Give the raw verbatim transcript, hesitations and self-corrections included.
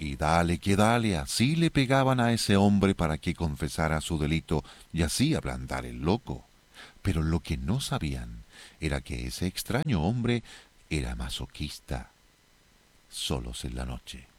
Y dale que dale, así le pegaban a ese hombre para que confesara su delito y así ablandar el loco. Pero lo que no sabían era que ese extraño hombre era masoquista, solos en la noche.